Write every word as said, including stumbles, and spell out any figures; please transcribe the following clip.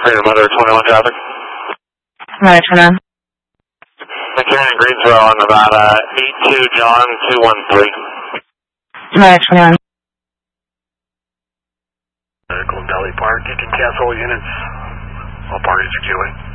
Freedom Motor twenty-one traffic. Right, turn on. McCarran in Greensboro on Nevada, eight two John two one three. Right, twenty-one. Vehicle in Valley Park, you can cancel units. All parties are queuing.